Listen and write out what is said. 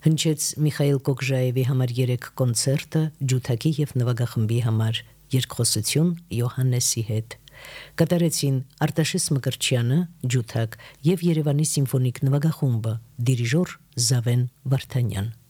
Հնչեց Միխայել Կոկժաևի համար 3 կոնցերտը ջութակի եւ նվագախմբի համար երկխոսություն Յոհաննեսի հետ։ Կատարեցին Արտաշես Մկրտչյանը ջութակ եւ Երևանի սիմֆոնիկ նվագախումբը դիրիժոր Զավեն Վարդանյան։